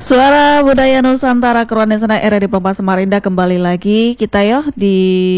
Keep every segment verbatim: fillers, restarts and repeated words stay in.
Suara Budaya Nusantara Keruanisana R R di Pempas Samarinda kembali lagi kita yo di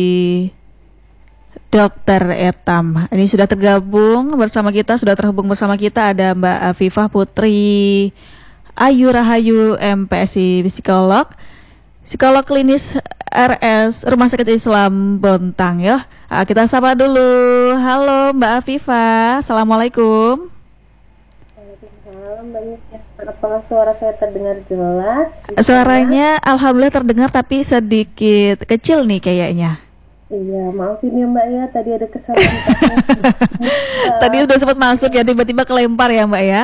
Dokter Etam. Ini sudah tergabung bersama kita, sudah terhubung bersama kita ada Mbak Afifah Putri Ayu Rahayu M P S I Psikolog, Psikolog Klinis R S Rumah Sakit Islam Bontang ya. Nah, kita sapa dulu. Halo Mbak Afifah, Assalamualaikum. Waalaikumsalam Mbak Nika. Apakah suara saya terdengar jelas? Suaranya alhamdulillah terdengar tapi sedikit kecil nih kayaknya. Iya, maafin ya Mbak ya, tadi ada kesalahan. Tadi udah sempat masuk ya, tiba-tiba kelempar ya Mbak ya?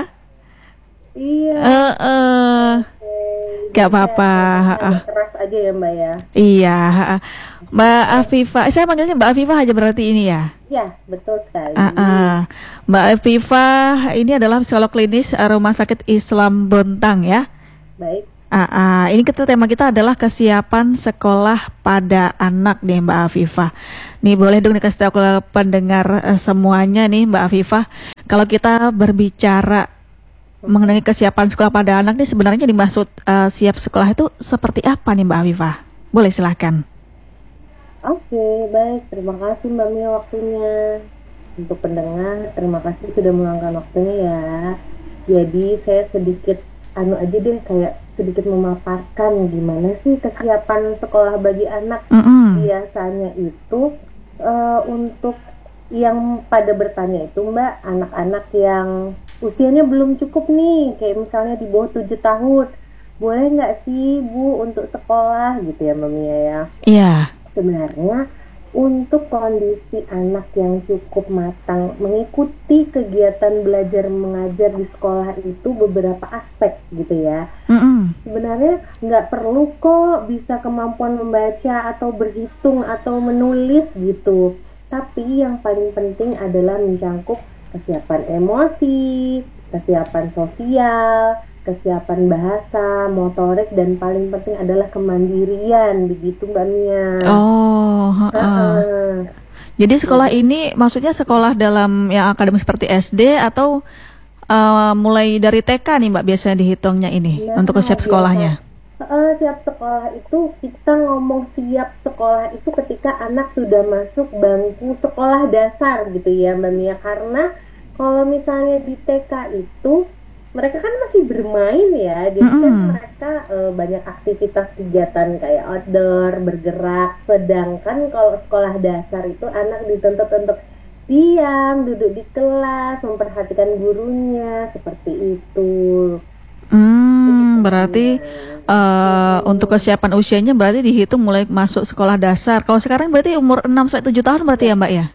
Iya. Uh, uh. Gak apa-apa. Keras aja ya Mbak ya. Iya. Mbak Afifah, saya panggilnya Mbak Afifah aja berarti ini ya? Ya, betul sekali. Uh, uh. Mbak Afifah ini adalah psikolog klinis Rumah Sakit Islam Bontang ya? Baik. Uh, uh. Ini kita tema kita adalah kesiapan sekolah pada anak nih Mbak Afifah. Nih boleh dong dikasih tahu ke pendengar uh, semuanya nih Mbak Afifah. Kalau kita berbicara mengenai kesiapan sekolah pada anak nih sebenarnya dimaksud uh, siap sekolah itu seperti apa nih Mbak Afifah? Boleh silahkan. Oke, baik. Terima kasih Mbak Mia waktunya. Untuk pendengar, terima kasih sudah meluangkan waktunya ya. Jadi saya sedikit anu aja deh kayak sedikit memaparkan gimana sih kesiapan sekolah bagi anak. Mm-hmm. Biasanya itu uh, untuk yang pada bertanya itu Mbak, anak-anak yang usianya belum cukup nih, kayak misalnya di bawah tujuh tahun, boleh nggak sih Bu untuk sekolah gitu ya Mbak Mia ya? Iya. Yeah. Sebenarnya untuk kondisi anak yang cukup matang mengikuti kegiatan belajar mengajar di sekolah itu beberapa aspek gitu ya. Mm-hmm. Sebenarnya nggak perlu kok bisa kemampuan membaca atau berhitung atau menulis gitu. Tapi yang paling penting adalah mencangkup kesiapan emosi, kesiapan sosial, kesiapan bahasa, motorik, dan paling penting adalah kemandirian, begitu Mbak Mia. Oh, uh-uh. Jadi sekolah ini maksudnya sekolah dalam yang akademis seperti S D atau uh, mulai dari T K nih Mbak biasanya dihitungnya ini nah, untuk siap sekolahnya? Uh, siap sekolah itu kita ngomong siap sekolah itu ketika anak sudah masuk bangku sekolah dasar gitu ya Mbak Mia, karena kalau misalnya di T K itu mereka kan masih bermain ya, jadi mm-hmm. kan mereka uh, banyak aktivitas kegiatan kayak outdoor, bergerak. Sedangkan kalau sekolah dasar itu anak dituntut untuk diam, duduk di kelas, memperhatikan gurunya, seperti itu. Hmm, berarti uh, untuk kesiapan usianya berarti dihitung mulai masuk sekolah dasar. Kalau sekarang berarti umur enam sampai tujuh tahun berarti ya Mbak ya?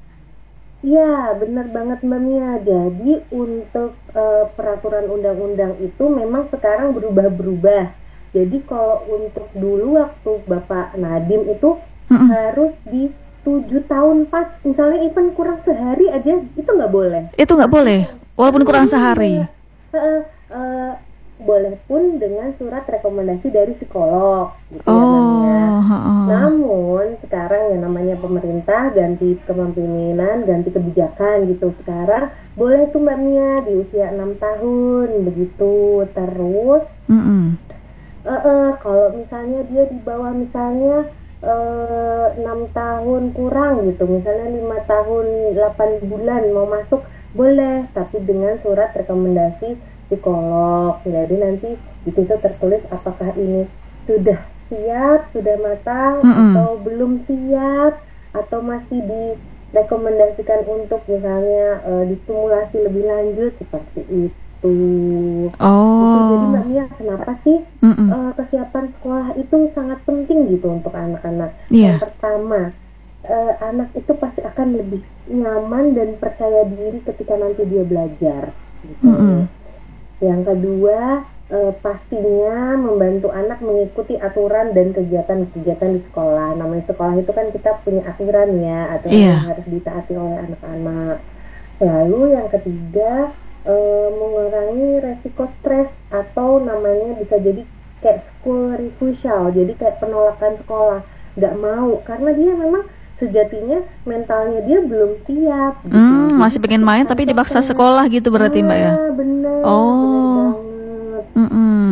Ya, benar banget Mbak Mia. Jadi untuk uh, peraturan undang-undang itu memang sekarang berubah-berubah. Jadi kalau untuk dulu waktu Bapak Nadiem itu mm-hmm. harus di tujuh tahun pas, misalnya even kurang sehari aja, itu nggak boleh. Itu nggak boleh, walaupun kurang sehari. Uh, uh, boleh pun dengan surat rekomendasi dari psikolog gitu oh, ya Mbak Mia. uh, Namun sekarang yang namanya pemerintah ganti kepemimpinan, ganti kebijakan gitu. Sekarang boleh tuh Mbak Mia di usia enam tahun begitu. Terus uh-uh. uh, uh, kalau misalnya dia di bawah misalnya uh, enam tahun kurang gitu, misalnya lima tahun delapan bulan mau masuk, boleh, tapi dengan surat rekomendasi psikolog. Jadi nanti di situ tertulis apakah ini sudah siap, sudah matang, mm-hmm. atau belum siap, atau masih direkomendasikan untuk misalnya uh, distimulasi lebih lanjut, seperti itu. Oh. Gitu. Jadi Mbak Mia, kenapa sih mm-hmm. uh, kesiapan sekolah itu sangat penting gitu untuk anak-anak? Yeah. Yang pertama, uh, anak itu pasti akan lebih nyaman dan percaya diri ketika nanti dia belajar. Gitu. Mm-hmm. Yang kedua, eh, pastinya membantu anak mengikuti aturan dan kegiatan-kegiatan di sekolah. Namanya sekolah itu kan kita punya aturan ya, aturan yeah. yang harus ditaati oleh anak-anak. Lalu yang ketiga, eh, mengurangi resiko stres atau namanya bisa jadi kayak school refusal, jadi kayak penolakan sekolah, nggak mau karena dia memang sejatinya mentalnya dia belum siap gitu. Hmm, masih pengen main tapi dipaksa sekolah gitu berarti Mbak ya? Bener, oh. bener banget. Mm-mm. Jadi kita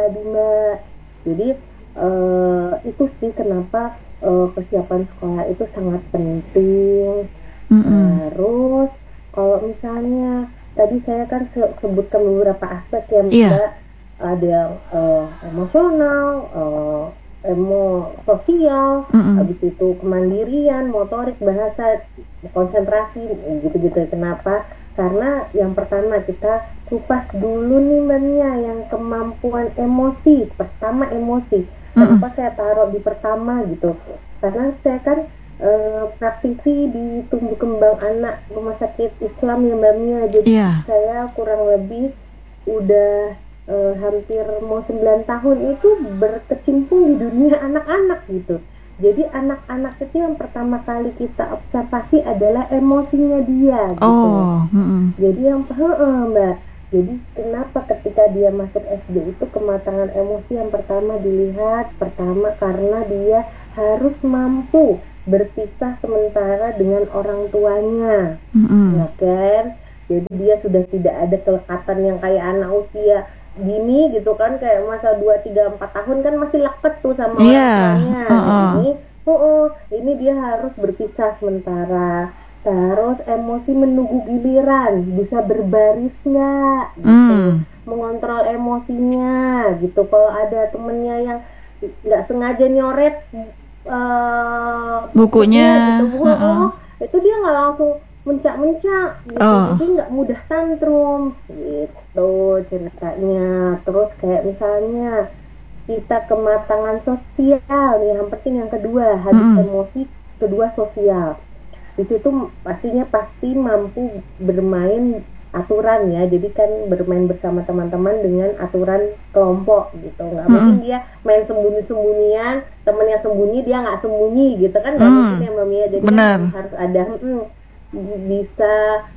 tadi Mbak. Jadi uh, itu sih kenapa uh, kesiapan sekolah itu sangat penting. Mm-mm. Terus kalau misalnya tadi saya kan se- sebutkan beberapa aspek ya Iya. Mbak, ada yang uh, emosional, uh, emo sosial, Mm-mm. habis itu kemandirian, motorik, bahasa, konsentrasi, gitu-gitu. Kenapa? Karena yang pertama kita kupas dulu nih Mbak Mia, yang kemampuan emosi. Pertama emosi. Mm-mm. Kenapa saya taruh di pertama gitu? Karena saya kan eh, praktisi di tumbuh kembang anak rumah sakit Islam ya Mbak Mia. Jadi Iya. saya kurang lebih udah eh, hampir mau sembilan tahun itu berkecimpung di dunia anak-anak gitu. Jadi anak-anak itu yang pertama kali kita observasi adalah emosinya dia gitu. Oh. Mm-mm. Jadi yang heeh, Mbak. Jadi kenapa ketika dia masuk S D itu kematangan emosi yang pertama dilihat, pertama karena dia harus mampu berpisah sementara dengan orang tuanya. Mm-mm. Ya kan? Jadi dia sudah tidak ada kelekatan yang kayak anak usia gini gitu kan, kayak masa dua, tiga, empat tahun kan masih leket tuh sama Iya. orang tuanya. Uh-uh. Nah, ini oh, oh, ini dia harus berpisah sementara. Terus emosi menunggu giliran, bisa berbaris nggak gitu, Mm. mengontrol emosinya gitu. Kalau ada temennya yang nggak sengaja nyoret uh, Bukunya. gitu, oh, Uh-uh. oh, itu dia nggak langsung mencak-mencak gitu, Oh. jadi nggak mudah tantrum gitu ceritanya. Terus kayak misalnya kita kematangan sosial nih, yang penting yang kedua, habis Mm-mm. emosi, kedua sosial. Di situ pastinya pasti mampu bermain aturan ya, jadi kan bermain bersama teman-teman dengan aturan kelompok gitu. Nggak Mm-mm. mungkin dia main sembunyi-sembunyian, temennya sembunyi dia nggak sembunyi gitu kan, nggak Mm. mungkin ya Mbak Mia. Jadi Benar. kan harus ada hmm, bisa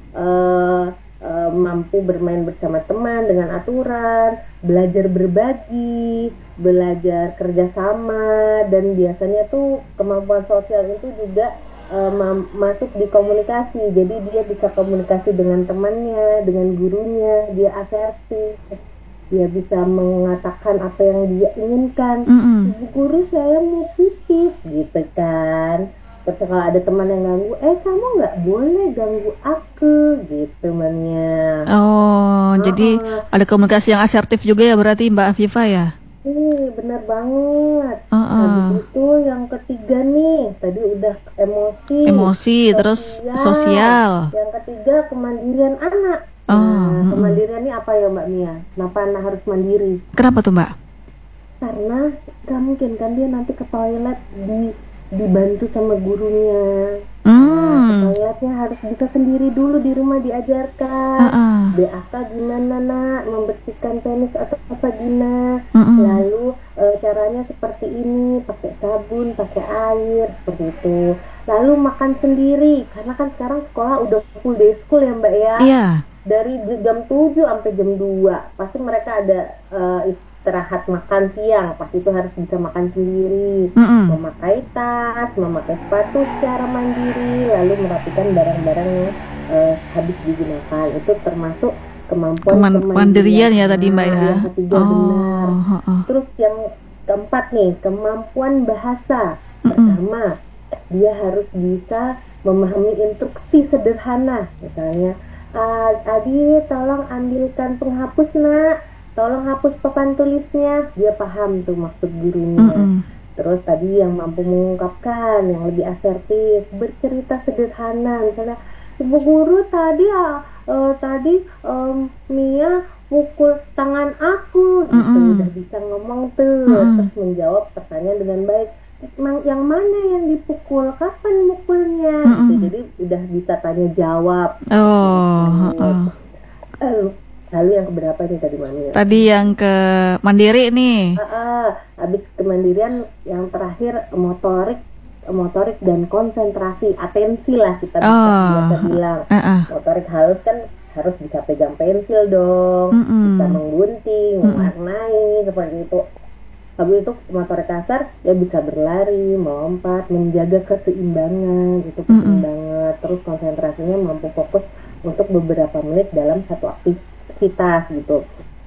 uh, uh, mampu bermain bersama teman dengan aturan, belajar berbagi, belajar kerjasama, dan biasanya tuh kemampuan sosial itu juga uh, ma- masuk di komunikasi. Jadi dia bisa komunikasi dengan temannya, dengan gurunya, dia asertif, dia bisa mengatakan apa yang dia inginkan. Mm-mm. Ibu guru saya mau pipis gitu kan. Terus kalau ada teman yang ganggu, eh kamu nggak boleh ganggu aku gitu mannya. Oh, jadi Uh-uh. ada komunikasi yang asertif juga ya berarti Mbak Afifah ya? Nih benar banget. Uh-uh. Habis itu yang ketiga nih, tadi udah emosi, Emosi, terus sosial. Yang ketiga kemandirian anak. Oh, Nah, mm-mm. kemandirian ini apa ya Mbak Mia? Kenapa anak harus mandiri? Kenapa tuh Mbak? Karena gak mungkin kan dia nanti ke toilet di dibantu sama gurunya. Nah, ke Hmm. toiletnya harus bisa sendiri dulu di rumah, diajarkan. Uh-uh. B A K gimana nak, membersihkan penis atau vagina. Mm-mm. Lalu e, caranya seperti ini, pakai sabun, pakai air, seperti itu. Lalu makan sendiri, karena kan sekarang sekolah udah full day school ya Mbak ya. Iya. Dari jam tujuh sampai jam dua pasti mereka ada uh, istirahat makan siang, pasti itu harus bisa makan sendiri. Mm-mm. Memakai tas, memakai sepatu secara mandiri, lalu merapikan barang-barang yang uh, habis digunakan. Itu termasuk kemampuan Keman- Kemandirian ya tadi Mbak Nah, ya. yang ketiga benar. Oh, uh-uh. Terus yang keempat nih, kemampuan bahasa. Mm-mm. Pertama, dia harus bisa memahami instruksi sederhana. Misalnya, "Ah, Adi tolong ambilkan penghapus nak, tolong hapus papan tulisnya." Dia paham tuh maksud gurunya. Mm-mm. Terus tadi yang mampu mengungkapkan, yang lebih asertif, bercerita sederhana. Misalnya, "Ibu guru tadi uh, uh, tadi um, Mia pukul tangan aku," gitu. Mm-mm. Udah bisa ngomong tuh. Mm-mm. Terus menjawab pertanyaan dengan baik. "Emang yang mana yang dipukul? Kapan mukulnya?" Mm-mm. Gitu. Jadi udah bisa tanya jawab. Oh, uh-uh. Lalu, lalu yang keberapa nih tadi Mami? Tadi yang ke mandiri nih. Ah, ah, habis kemandirian, yang terakhir motorik, motorik dan konsentrasi, atensi lah kita bisa Oh, biasa bilang. uh-uh. Motorik halus kan harus bisa pegang pensil dong, Mm-mm. bisa menggunting, Mm-mm. mewarnai seperti itu. Habis itu motorik kasar, ya bisa berlari, melompat, menjaga keseimbangan, itu penting Mm-mm. banget. Terus konsentrasinya mampu fokus untuk beberapa menit dalam satu aktivitas gitu.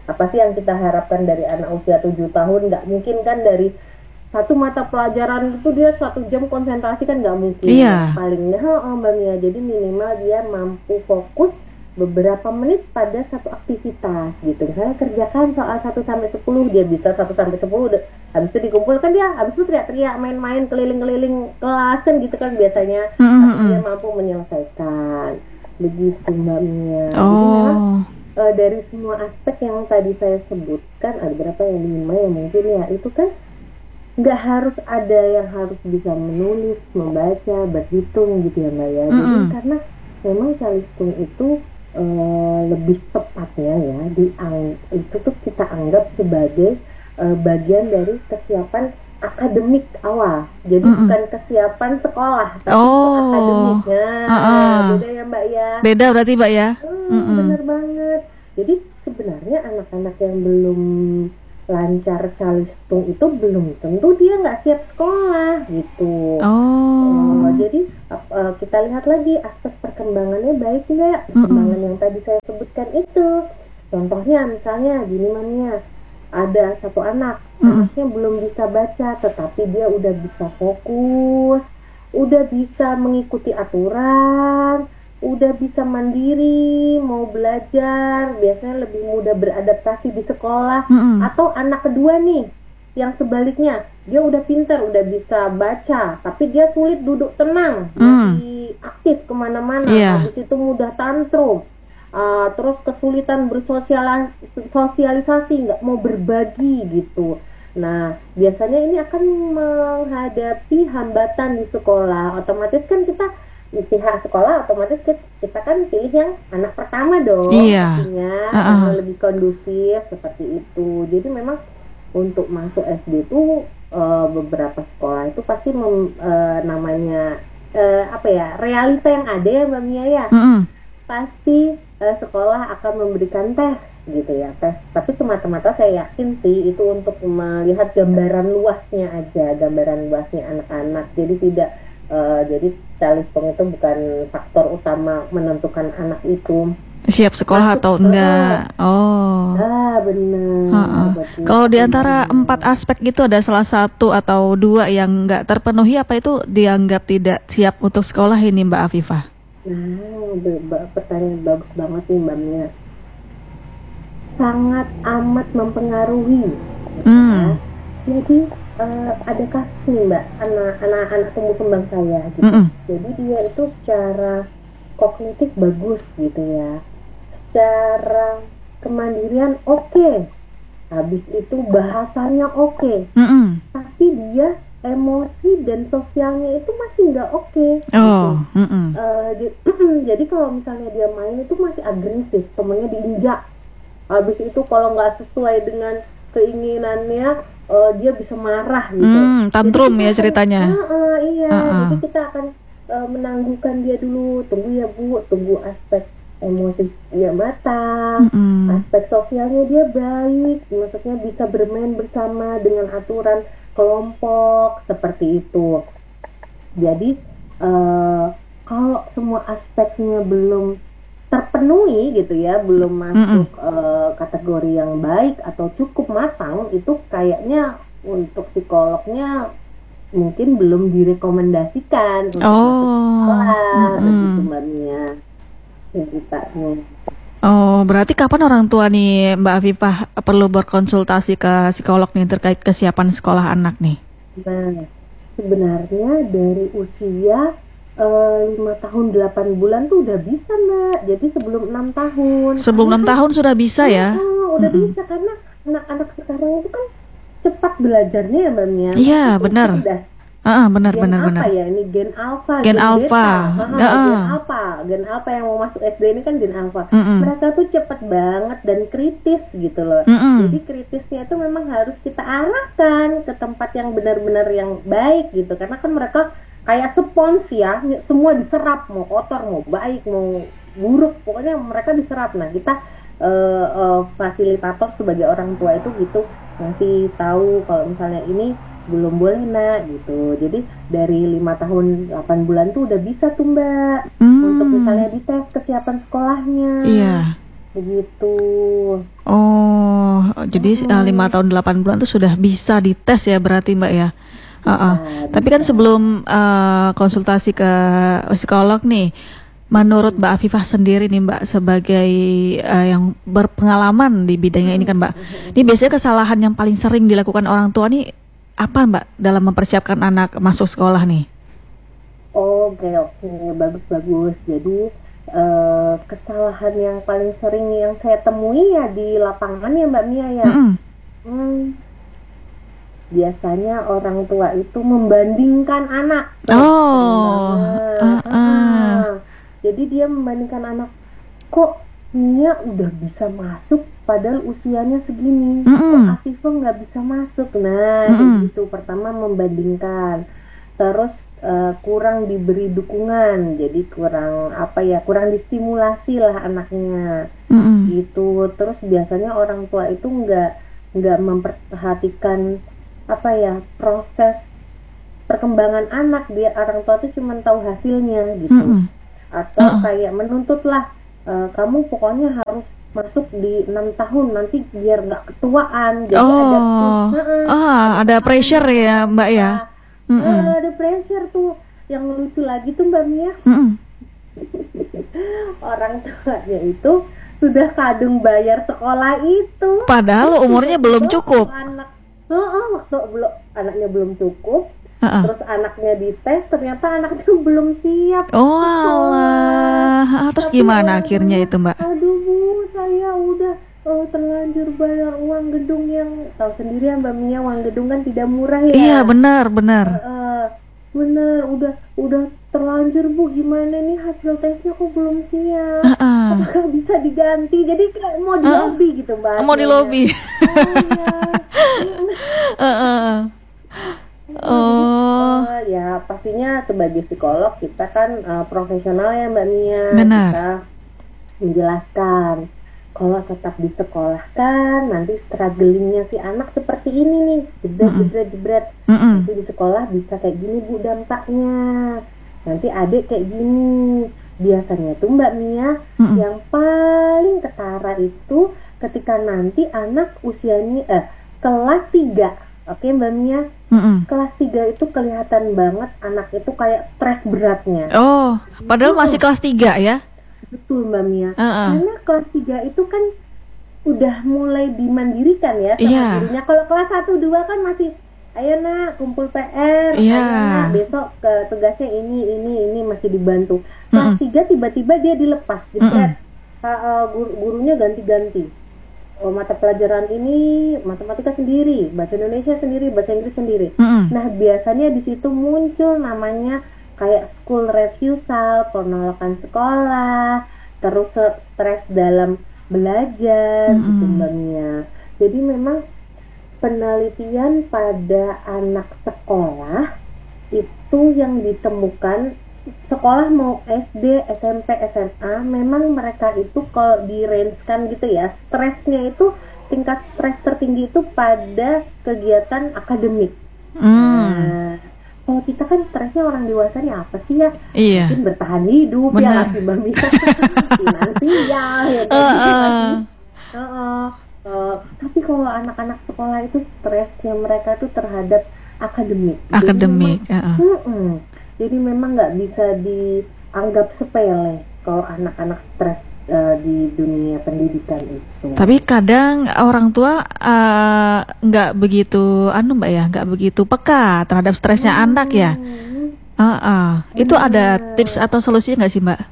Apa sih yang kita harapkan dari anak usia tujuh tahun? Nggak mungkin kan dari satu mata pelajaran itu dia satu jam konsentrasi, kan nggak mungkin. Iya. Palingnya oh, Mbak Mia, jadi minimal dia mampu fokus beberapa menit pada satu aktivitas gitu. Misalnya kerjakan soal satu sampai sepuluh, dia bisa satu sampai sepuluh, habis itu dikumpulkan, dia habis itu teriak-teriak, main-main, keliling-keliling kelas kan gitu kan biasanya. Mm-hmm. Tapi dia mampu menyelesaikan. Begitu Mbak Mia. Oh. Jadi memang uh, dari semua aspek yang tadi saya sebutkan, ada berapa yang lima ya mungkin ya, itu kan nggak harus ada yang harus bisa menulis, membaca, berhitung gitu ya Mbak ya. Jadi Mm-hmm. karena memang calistung itu Uh, lebih tepatnya ya diang itu tuh kita anggap sebagai uh, bagian dari kesiapan akademik awal. Jadi mm-hmm. bukan kesiapan sekolah, tapi oh. akademiknya. Uh-uh. Beda ya Mbak ya. Beda berarti Mbak ya. Hmm, mm-hmm. Bener banget. Jadi sebenarnya anak-anak yang belum lancar calistung itu belum tentu dia nggak siap sekolah gitu. Oh. Uh, jadi uh, kita lihat lagi aspek perkembangannya baik nggak? Perkembangan mm-hmm. yang tadi saya sebutkan itu. Contohnya misalnya gini Mania, ada satu anak, mm-hmm. anaknya belum bisa baca, tetapi dia udah bisa fokus, udah bisa mengikuti aturan, udah bisa mandiri, mau belajar, biasanya lebih mudah beradaptasi di sekolah. Mm-hmm. Atau anak kedua nih, yang sebaliknya, dia udah pintar, udah bisa baca, tapi dia sulit duduk tenang, mm. masih aktif kemana-mana, yeah. habis itu mudah tantrum, uh, terus kesulitan bersosialisasi, nggak mau berbagi gitu. Nah, biasanya ini akan menghadapi hambatan di sekolah. Otomatis kan kita pihak sekolah otomatis kita, kita kan pilih yang anak pertama dong, iya. artinya uh-uh. lebih kondusif seperti itu. Jadi memang untuk masuk S D itu uh, beberapa sekolah itu pasti mem, uh, namanya uh, apa ya, realita yang ada ya Mbak Mia ya. Uh-uh. Pasti uh, sekolah akan memberikan tes gitu ya, tes. Tapi semata-mata saya yakin sih itu untuk melihat gambaran luasnya aja, gambaran luasnya anak-anak. Jadi tidak Uh, jadi calistung itu bukan faktor utama menentukan anak itu siap sekolah masuk, atau enggak. Oh. Ah, benar. Uh-uh. Kalau di antara empat aspek itu ada salah satu atau dua yang enggak terpenuhi, apa itu dianggap tidak siap untuk sekolah ini Mbak Afifah? Nah, pertanyaan bagus banget nih Mbak Mia. Sangat amat mempengaruhi. Hmm. Ya. Jadi Uh, ada kasus nih Mbak, anak-anak anak tumbuh kembang saya gitu. Mm-mm. Jadi dia itu secara kognitif bagus gitu ya, secara kemandirian oke, okay. Habis itu bahasanya oke, okay. Tapi dia emosi dan sosialnya itu masih nggak oke. Okay, oh. gitu. uh, di, jadi kalau misalnya dia main itu masih agresif, temennya diinjak. Habis itu kalau nggak sesuai dengan keinginannya, Uh, dia bisa marah gitu. Hmm, tantrum ya ceritanya. Akan, uh, uh, iya, uh-uh. jadi kita akan uh, menangguhkan dia dulu. Tunggu ya Bu, tunggu aspek emosi dia matang, mm-hmm. aspek sosialnya dia baik, maksudnya bisa bermain bersama dengan aturan kelompok seperti itu. Jadi uh, kalau semua aspeknya belum terpenuhi gitu ya, belum masuk mm-hmm. uh, kategori yang baik atau cukup matang, itu kayaknya untuk psikolognya mungkin belum direkomendasikan untuk oh. masuk sekolah, mm-hmm. begitu Mbak Mia ceritanya. Oh, berarti kapan orang tua nih Mbak Afifah perlu berkonsultasi ke psikolog nih terkait kesiapan sekolah anak nih? Nah, sebenarnya dari usia lima tahun delapan bulan tuh udah bisa Mbak. Jadi sebelum enam tahun. Sebelum enam tahun sudah bisa ya? Oh, udah mm-hmm. bisa karena anak-anak sekarang itu kan cepat belajarnya ya Mbak Mia. Iya benar. Ah benar gen benar apa benar. Ya ini gen alpha, gen, gen alpha, beta. Nah, uh. gen alpha, gen alpha yang mau masuk S D ini kan gen alpha. Mm-hmm. Mereka tuh cepat banget dan kritis gitu loh. Mm-hmm. Jadi kritisnya itu memang harus kita arahkan ke tempat yang benar-benar yang baik gitu. Karena kan mereka kayak spons ya, semua diserap, mau kotor, mau baik, mau buruk, pokoknya mereka diserap. Nah kita uh, uh, fasilitator sebagai orang tua itu gitu ngasih tahu kalau misalnya ini belum boleh nak gitu. Jadi dari lima tahun delapan bulan tuh udah bisa tuh Mbak, hmm. untuk misalnya dites kesiapan sekolahnya. Iya. begitu. Oh, jadi Hmm. uh, lima tahun delapan bulan tuh sudah bisa dites ya berarti Mbak ya. Uh-uh. Bisa, Tapi kan bisa. sebelum uh, konsultasi ke psikolog nih, menurut Mbak Afifah sendiri nih Mbak sebagai uh, yang berpengalaman di bidangnya ini kan Mbak, ini biasanya kesalahan yang paling sering dilakukan orang tua nih apa Mbak dalam mempersiapkan anak masuk sekolah nih? Oke, oke, bagus-bagus. Jadi eh, kesalahan yang paling sering yang saya temui ya di lapangan ya Mbak Mia ya. Mm-mm. Hmm, biasanya orang tua itu membandingkan anak. Tuh, sering Oh, banget. uh-uh. Ah, jadi dia membandingkan anak. Kok Mia udah bisa masuk padahal usianya segini. Kok Mm-mm. Afifah nggak bisa masuk? Nah, Mm-mm. kayak gitu. Pertama membandingkan. Terus eh, kurang diberi dukungan, jadi kurang apa ya, kurang distimulasi lah anaknya Mm-mm. gitu. Terus biasanya orang tua itu nggak nggak memperhatikan apa ya, proses perkembangan anak. Dia orang tua tuh cuma tahu hasilnya gitu, Mm-mm. atau Uh-uh. kayak menuntut lah, "Eh, kamu pokoknya harus masuk di enam tahun nanti biar nggak ketuaan." Jadi ada push, Oh, heeh, ah, ada pressure ya Mbak ya. Eh, Mm-mm. ada pressure tuh. Yang lucu lagi tuh Mbak Mia, Mm-mm. orang tuanya itu sudah kadung bayar sekolah itu. Padahal umurnya belum Waktu cukup. Anak, Heeh, waktu belum anaknya belum cukup, Uh-uh. terus anaknya dites ternyata anaknya belum siap Oh sekolah. alah, Ah, terus Tapi gimana orang akhirnya tuanya, itu Mbak? aduh Bu, saya udah eh, terlanjur bayar uang gedung yang tahu sendiri ya Mbak Mia, uang gedung kan tidak murah ya. Iya benar benar. Eh, bener, udah udah terlanjur Bu, gimana nih hasil tesnya kok belum siap, Uh-uh. apakah bisa diganti? Jadi kayak mau di Uh, lobby gitu Mbak. Mau di lobby. Oh iya. Uh-uh. Oh, Eh, ya pastinya sebagai psikolog kita kan eh, profesional ya Mbak Mia. Benar. Kita menjelaskan kalau tetap disekolahkan nanti strugglingnya si anak seperti ini nih, jebret Mm-mm. jebret jebret. mm-mm. Nanti di sekolah bisa kayak gini Bu dampaknya. Nanti adik kayak gini. Biasanya tuh Mbak Mia, Mm-mm. yang paling ketara itu ketika nanti anak usianya eh kelas tiga. Oke Mbak Mia, Mm-mm. kelas tiga itu kelihatan banget anak itu kayak stres beratnya. Oh, padahal masih kelas tiga ya? Betul Mbak Mia. Uh-uh. Karena kelas tiga itu kan udah mulai dimandirikan ya sama Iya. gurunya. Kalau kelas satu dua kan masih, ayo nak kumpul P R, Iya. ayo nak besok ke tugasnya ini ini ini masih dibantu. Kelas Mm-mm. tiga tiba-tiba dia dilepas jebret. Ha, uh, guru- gurunya ganti-ganti. Oh, mata pelajaran ini matematika sendiri, bahasa Indonesia sendiri, bahasa Inggris sendiri. Mm-mm. Nah, biasanya di situ muncul namanya kayak school refusal, penolakan sekolah, terus se- stres dalam belajar gitu Mm-mm. Mbak Mia. Jadi memang penelitian pada anak sekolah itu yang ditemukan, sekolah mau S D, S M P, S M A, memang mereka itu kalau di range-kan gitu ya, stresnya itu, tingkat stres tertinggi itu pada kegiatan akademik. Mm. Nah, kalau kita kan stresnya orang dewasa nih apa sih ya? Iya. Mungkin bertahan hidup ya, Benar. nggak sih Mbak Mia? Finansial ya kan? Uh-uh. Heeh. Eh, tapi kalau anak-anak sekolah itu stresnya mereka tuh terhadap akademik. Jadi Akademik. memang- uh-uh. Mm-mm. Jadi memang nggak bisa dianggap sepele kalau anak-anak stres eh, di dunia pendidikan itu. Tapi kadang orang tua eh, nggak begitu, anu Mbak ya, nggak begitu peka terhadap stresnya anak ya. Hmm. Uh-uh. Itu ada Benar. tips atau solusinya nggak sih Mbak?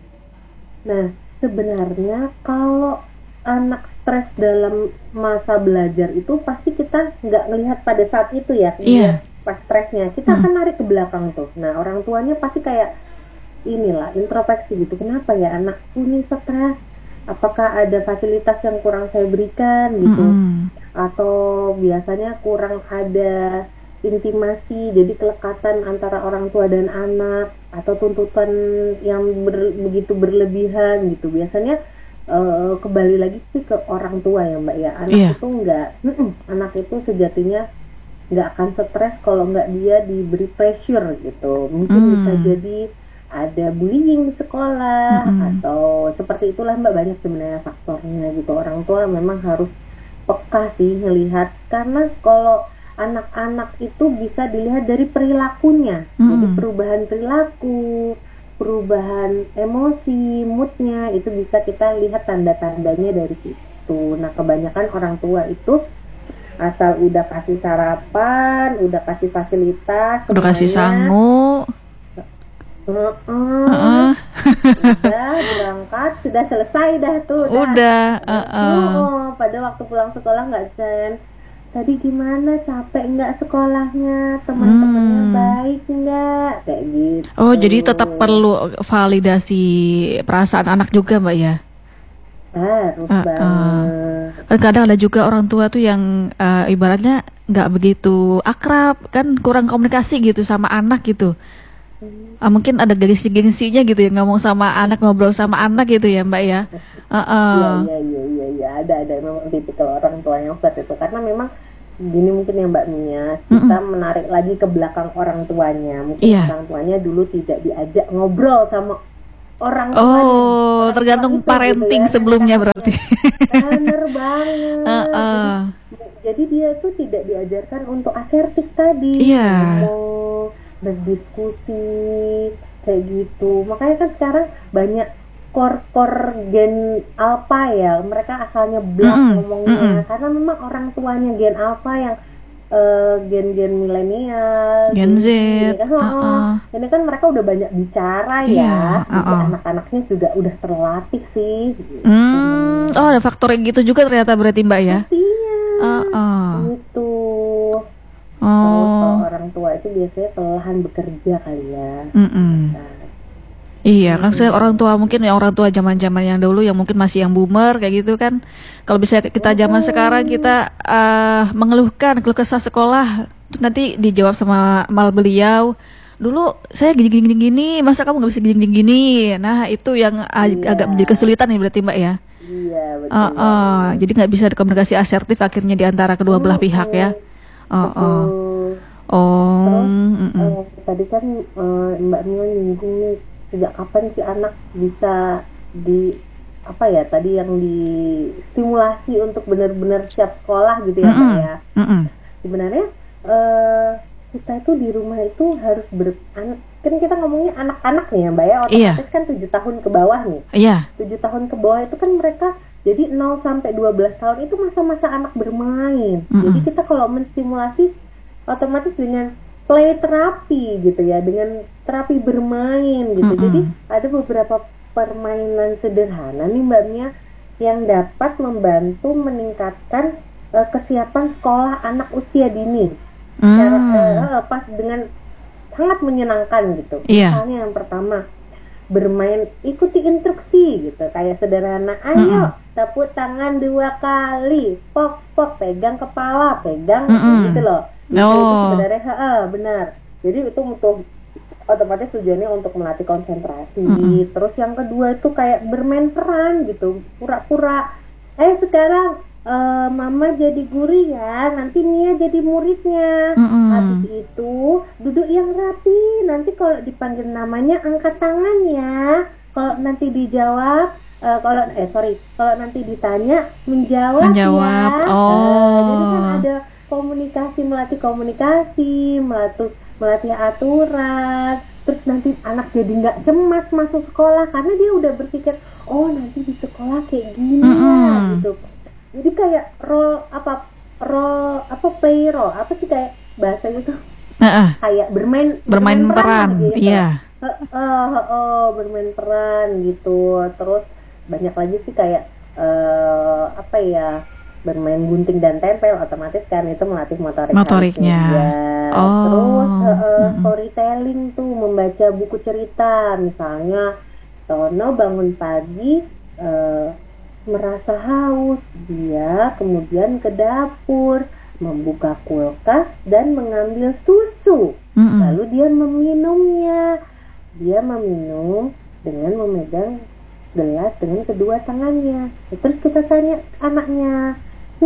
Nah, sebenarnya kalau anak stres dalam masa belajar itu pasti kita nggak melihat pada saat itu ya, Iya. lihat pas stresnya. Kita akan narik ke belakang tuh. Nah, orang tuanya pasti kayak inilah introspeksi gitu. Kenapa ya anakku ini stres? Apakah ada fasilitas yang kurang saya berikan gitu? Mm-mm. Atau biasanya kurang ada intimasi, jadi kelekatan antara orang tua dan anak, atau tuntutan yang ber- begitu berlebihan gitu. Biasanya eh, kembali lagi sih ke orang tua ya Mbak ya. Anak Iya. itu nggak, mm-mm, anak itu sejatinya nggak akan stres kalau nggak dia diberi pressure gitu. Mungkin Hmm. bisa jadi ada bullying di sekolah, Mm-mm. atau seperti itulah Mbak, banyak sebenarnya faktornya gitu. Orang tua memang harus peka sih ngelihat, karena kalau anak-anak itu bisa dilihat dari perilakunya. Jadi Mm-mm. perubahan perilaku, perubahan emosi, moodnya itu bisa kita lihat tanda-tandanya dari situ. Nah, kebanyakan orang tua itu asal udah kasih sarapan, udah kasih fasilitas Udah kasih semuanya, sangu. heeh, Heeh. udah berangkat, sudah selesai dah tuh, dah. Udah, heeh. Oh, pada waktu pulang sekolah nggak Jen, tadi gimana, capek nggak sekolahnya, teman-temannya Hmm. baik nggak, kayak gitu. Oh, jadi tetap perlu validasi perasaan anak juga, Mbak ya? Harus Heeh. banget. Kan kadang ada juga orang tua tuh yang eh, ibaratnya nggak begitu akrab, kan kurang komunikasi gitu sama anak gitu. Ah, mungkin ada gengsi-gengsinya gitu ya, ngomong sama anak, ngobrol sama anak gitu ya, Mbak ya. Heeh. Iya, iya, iya, iya, iya, ada, ada memang tipikal orang tua yang seperti itu. Karena memang gini mungkin ya Mbak Mia, kita menarik lagi ke belakang orang tuanya. Mungkin Iya. orang tuanya dulu tidak diajak ngobrol sama orang tua. Oh, tergantung parenting sebelumnya berarti. Bener banget. Heeh. Jadi, jadi dia tuh tidak diajarkan untuk asertif tadi. Iya. Ngomong, berdiskusi, kayak gitu. Makanya kan sekarang banyak kor-kor gen alpha ya, mereka asalnya black Mm-mm, ngomongnya, mm-mm. karena memang orang tuanya gen alpha yang eh, gen-gen milenial, Gen Z, kan, oh, uh-uh. ini kan mereka udah banyak bicara Iya, ya, jadi uh-uh. anak-anaknya juga udah terlatih sih. Gitu. Hmm, oh ada faktor yang gitu juga ternyata berarti Mbak ya? Pastinya, Uh-uh. gitu. Terus Oh, kalau orang tua itu biasanya kelelahan bekerja kali ya. mm-mm. Nah, Iya kan saya orang tua mungkin ya orang tua zaman-zaman yang dulu yang mungkin masih yang boomer kayak gitu kan. Kalau bisa kita zaman sekarang kita eh, mengeluhkan keluh kesah sekolah terus nanti dijawab sama mal beliau. Dulu saya gini gini gini, gini, masa kamu nggak bisa gini gini gini. Nah, itu yang ag- Iya. agak menjadi kesulitan nih berarti Mbak ya. iya betul. Uh, uh, jadi nggak bisa ada komunikasi asertif akhirnya di antara kedua belah pihak ya. Uh, uh. Betul. Oh, Terus mm-mm. eh, tadi kan eh, Mbak Mia nyinggung nih, sejak kapan sih anak bisa di apa ya tadi yang distimulasi untuk benar-benar siap sekolah gitu ya Mbak Mm-mm. ya. Mm-mm. Sebenarnya eh, kita itu di rumah itu harus ber an- kan kita ngomongnya anak-anak nih ya Mbak ya, Iya. otomatis kan tujuh tahun ke bawah nih. Iya. tujuh tahun ke bawah itu kan mereka jadi nol sampai dua belas tahun itu masa-masa anak bermain. Mm-mm. Jadi kita kalau menstimulasi otomatis dengan play terapi gitu ya, dengan terapi bermain gitu. Mm-mm. Jadi ada beberapa permainan sederhana nih Mbak Mia yang dapat membantu meningkatkan eh, kesiapan sekolah anak usia dini. Secara Mm. eh, pas dengan sangat menyenangkan gitu. Iya. Misalnya yang pertama, bermain ikuti instruksi gitu, kayak sederhana, ayo tepuk tangan dua kali, pok pok, pegang kepala, pegang Mm-mm. gitu loh. Gitu, Oh. itu sebenarnya ha, benar. Jadi itu untuk otomatis tujuannya untuk melatih konsentrasi. Mm-mm. Terus yang kedua itu kayak bermain peran gitu, pura-pura. Eh sekarang eh, Mama jadi guru ya, nanti Mia jadi muridnya. Mm-mm. Habis itu duduk yang rapi. Nanti kalau dipanggil namanya angkat tangan ya. Kalau nanti dijawab, eh, kalau eh sorry, kalau nanti ditanya menjawab, Menjawab, ya. oh. Eh, jadi kan ada komunikasi, melatih komunikasi, melatih melatih aturan. Terus nanti anak jadi nggak cemas masuk sekolah karena dia udah berpikir, oh nanti di sekolah kayak gini ya, Mm-mm. gitu. Jadi kayak role apa role apa play role apa sih kayak bahasa itu Heeh. kayak bermain Bermain peran, lah gitu. iya. Heeh, heeh, bermain peran gitu. Terus banyak lagi sih kayak eh, apa ya, bermain gunting dan tempel, otomatis kan itu melatih motorik Motoriknya. halusnya dia. Oh. Terus heeh, Mm-mm. storytelling tuh, membaca buku cerita, misalnya Tono bangun pagi eh, merasa haus, dia kemudian ke dapur membuka kulkas dan mengambil susu. Mm-mm. Lalu dia meminumnya. Dia meminum dengan memegang gelas dengan kedua tangannya. Terus kita tanya anaknya,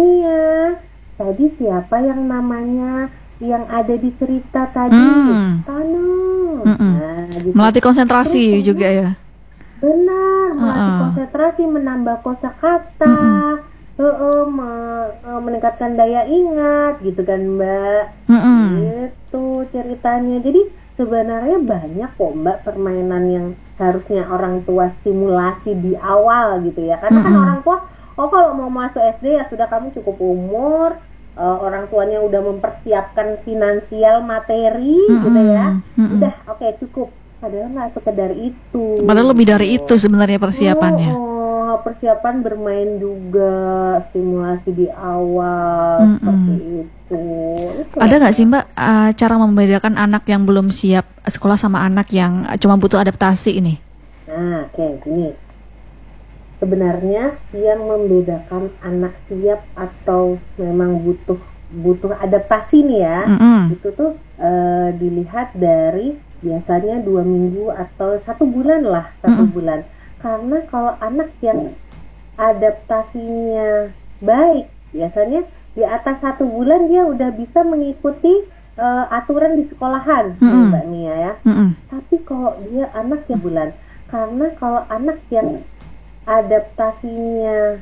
Mia, tadi siapa yang namanya yang ada di cerita tadi? Mm. Tano. Mm-mm. Nah, gitu. Melatih konsentrasi Terus, juga ya. Benar, melatih Uh-uh. konsentrasi, menambah kosakata, uh -uh, me- uh, meningkatkan daya ingat, gitu kan Mbak. Mm-mm. Gitu ceritanya. Jadi sebenarnya banyak kok Mbak permainan yang harusnya orang tua stimulasi di awal gitu ya. Karena kan Mm-mm. orang tua, oh kalau mau masuk S D ya sudah kamu cukup umur, uh, orang tuanya udah mempersiapkan finansial materi Mm-mm. gitu ya. Mm-mm. Udah oke okay, cukup. Padahal nggak sekedar itu. Padahal lebih dari gitu. itu sebenarnya persiapannya. Oh, oh, persiapan bermain juga, stimulasi di awal Mm-mm. seperti itu. Itu Ada nggak sih Mbak. Mbak uh, cara membedakan anak yang belum siap sekolah sama anak yang cuma butuh adaptasi ini? Nah, oke, okay, gini. Sebenarnya yang membedakan anak siap atau memang butuh butuh adaptasi nih ya, Mm-mm. itu tuh uh, dilihat dari biasanya dua minggu atau satu bulan lah, satu Mm-mm. bulan. Karena kalau anak yang adaptasinya baik, biasanya di atas satu bulan dia udah bisa mengikuti uh, aturan di sekolahan, Mm-mm. Mbak Nia ya. Mm-mm. Tapi kalau dia anak yang bulan, karena kalau anak yang adaptasinya